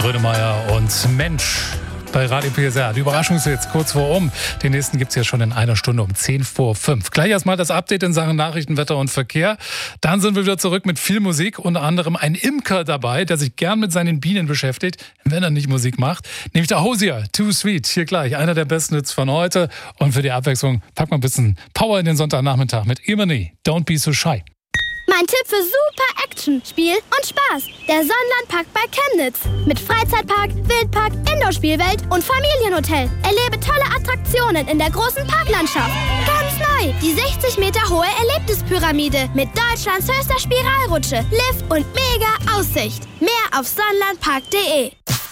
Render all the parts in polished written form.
Grönemeyer und Mensch bei Radio PSR. Die Überraschung ist jetzt kurz vor Den nächsten gibt es ja schon in einer Stunde um 10 vor 5. Gleich erstmal das Update in Sachen Nachrichten, Wetter und Verkehr. Dann sind wir wieder zurück mit viel Musik. Unter anderem ein Imker dabei, der sich gern mit seinen Bienen beschäftigt, wenn er nicht Musik macht. Nämlich der Hosier, Too Sweet. Hier gleich, einer der besten Hits von heute. Und für die Abwechslung packen wir ein bisschen Power in den Sonntagnachmittag mit Imani. Don't be so shy. Mein Tipp für super Action, Spiel und Spaß. Der Sonnlandpark bei Chemnitz. Mit Freizeitpark, Wildpark, Indoor-Spielwelt und Familienhotel. Erlebe tolle Attraktionen in der großen Parklandschaft. Ganz neu, die 60 Meter hohe Erlebnispyramide mit Deutschlands höchster Spiralrutsche, Lift und mega Aussicht. Mehr auf sonnlandpark.de.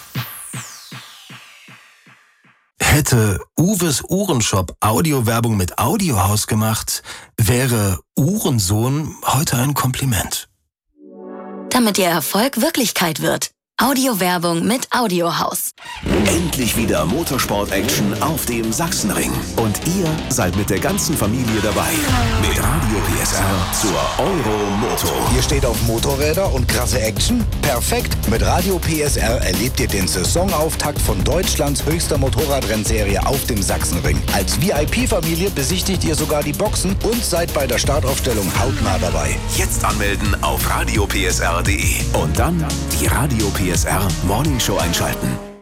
Hätte Uwes Uhrenshop Audiowerbung mit Audiohaus gemacht, wäre Uhrensohn heute ein Kompliment. Damit Ihr Erfolg Wirklichkeit wird. Audiowerbung mit Audiohaus. Endlich wieder Motorsport-Action auf dem Sachsenring. Und ihr seid mit der ganzen Familie dabei. Mit Radio PSR zur Euromoto. Ihr steht auf Motorräder und krasse Action? Perfekt! Mit Radio PSR erlebt ihr den Saisonauftakt von Deutschlands höchster Motorradrennserie auf dem Sachsenring. Als VIP-Familie besichtigt ihr sogar die Boxen und seid bei der Startaufstellung hautnah dabei. Jetzt anmelden auf radiopsr.de. Und dann die Radio PSR Morning Show einschalten.